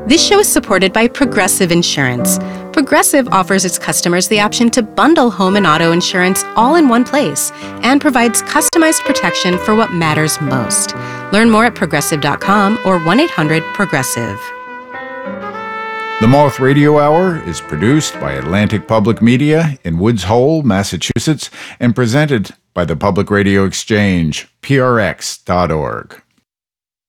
This show is supported by Progressive Insurance. Progressive offers its customers the option to bundle home and auto insurance all in one place and provides customized protection for what matters most. Learn more at progressive.com or 1-800-PROGRESSIVE. The Moth Radio Hour is produced by Atlantic Public Media in Woods Hole, Massachusetts, and presented by the Public Radio Exchange, prx.org.